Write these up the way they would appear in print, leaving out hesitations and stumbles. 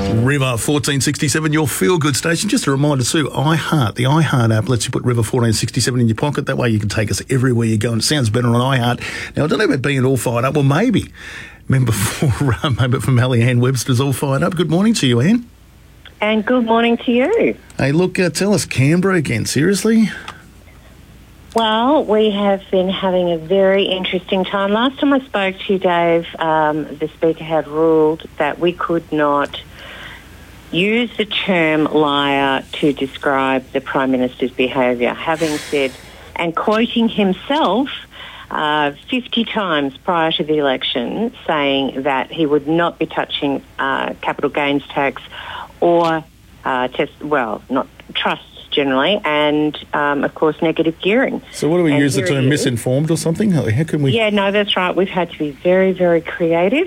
River 1467, your feel-good station. Just a reminder too, the iHeart app lets you put River 1467 in your pocket. That way you can take us everywhere you go, and it sounds better on iHeart. Now, I don't know about being all fired up. Well, maybe. Remember from Anne Webster's all fired up. Good morning to you, Anne. And good morning to you. Hey, look, tell us Canberra again, seriously? Well, we have been having a very interesting time. Last time I spoke to you, Dave, the Speaker had ruled that we could not use the term liar to describe the Prime Minister's behaviour, having said, and quoting himself 50 times prior to the election, saying that he would not be touching capital gains tax or not trusts generally, and of course negative gearing. So what do we use the term, misinformed or something? How can we? Yeah, no, that's right. We've had to be very, very creative,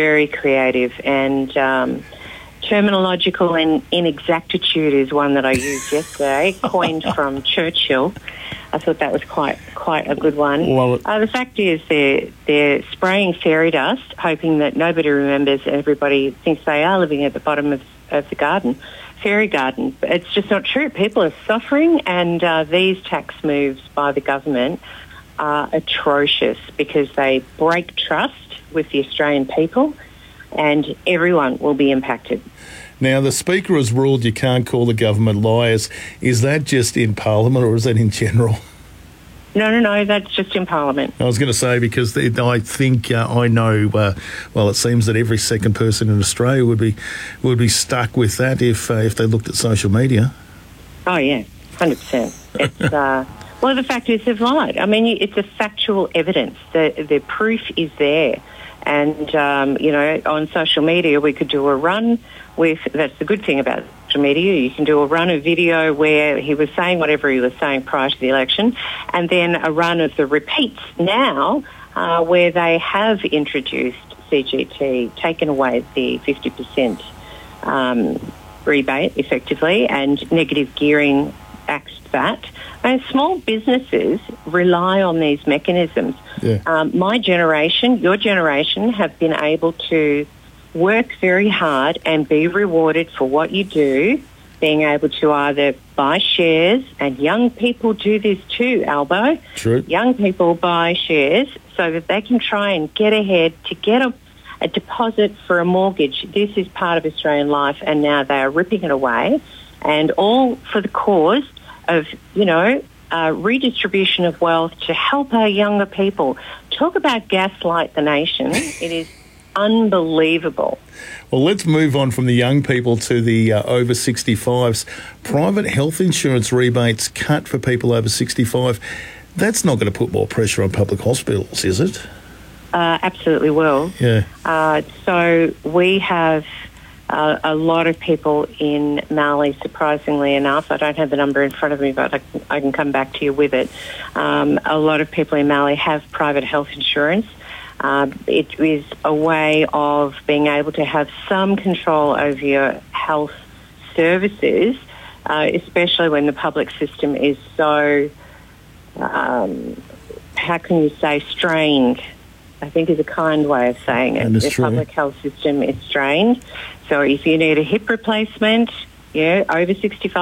and terminological inexactitude is one that I used yesterday, coined from Churchill. I thought that was quite a good one. Well, the fact is they're spraying fairy dust, hoping that nobody remembers and everybody thinks they are living at the bottom of the garden, fairy garden. But it's just not true. People are suffering, and these tax moves by the government are atrocious because they break trust with the Australian people, and everyone will be impacted. Now, the Speaker has ruled you can't call the government liars. Is that just in Parliament or is that in general? No, that's just in Parliament. I was going to say, because I think I know, it seems that every second person in Australia would be stuck with that if they looked at social media. Oh, yeah, 100%. It's, the fact is they've lied. I mean, it's a factual evidence. The proof is there. And, on social media, we could do a run with, that's the good thing about social media, you can do a run of video where he was saying whatever he was saying prior to the election, and then a run of the repeats now where they have introduced CGT, taken away the 50% rebate, effectively, and negative gearing axed that. And small businesses rely on these mechanisms. Yeah. My generation, your generation, have been able to work very hard and be rewarded for what you do, being able to either buy shares, and young people do this too, Albo. True. Young people buy shares so that they can try and get ahead to get a deposit for a mortgage. This is part of Australian life, and now they are ripping it away, and all for the cause of, redistribution of wealth to help our younger people. Talk about gaslight the nation. It is unbelievable. Well, let's move on from the young people to the over 65s. Private health insurance rebates cut for people over 65. That's not going to put more pressure on public hospitals, is it? Absolutely will. Yeah. So we have a lot of people in Mallee, surprisingly enough. I don't have the number in front of me, but I can come back to you with it. A lot of people in Mallee have private health insurance. It is a way of being able to have some control over your health services, especially when the public system is so, how can you say, strained, I think is a kind way of saying it. The public health system is strained. So if you need a hip replacement, over 65,